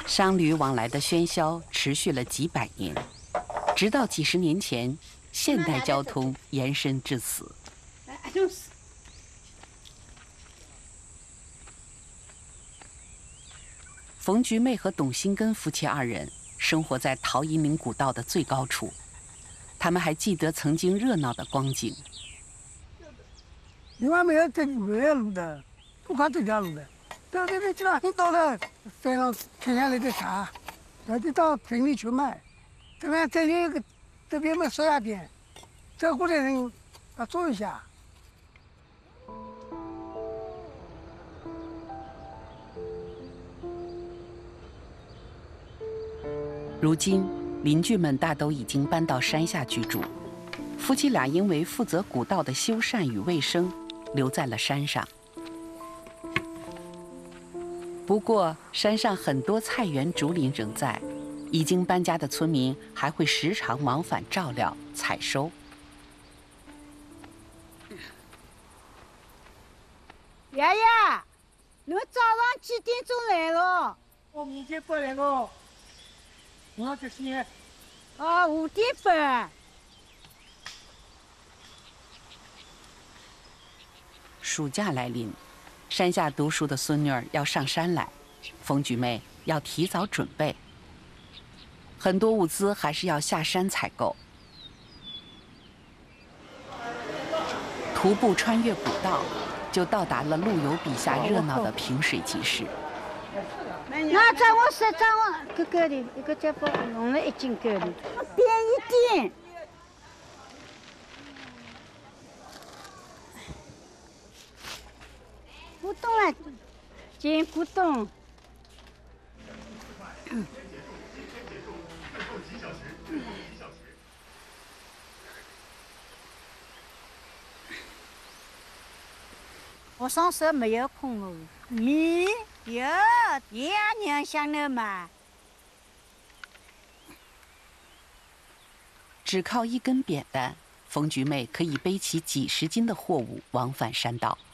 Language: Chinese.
商旅往来的喧嚣持续了几百年，直到几十年前，现代交通延伸至此。冯菊妹和董新根夫妻二人生活在陶夷岭古道的最高处，他们还记得曾经热闹的光景。 因为没有路的，不看这条路的，到这边去了很多的，这样停下来的茶，然后到城里去卖。这里有个，这边没收押店，走过的人要注意一下。 如今，邻居们大都已经搬到山下居住，夫妻俩因为负责古道的修缮与卫生，留在了山上。不过，山上很多菜园、竹林仍在，已经搬家的村民还会时常往返照料、采收。 爷爷，你们早上几点钟来了？ 我5点半来了。我这些。 啊，5点半。 暑假来临，山下读书的孙女儿要上山来，冯菊妹要提早准备。很多物资还是要下山采购。徒步穿越古道，就到达了陆游笔下热闹的平水集市。 那掌握是掌握，够的，一个这包弄了1斤够的，便宜点。古董啊，捡古董。我上山没有空哦。你有爷娘想了嘛？ 只靠一根扁担，冯菊妹可以背起几十斤的货物往返山道。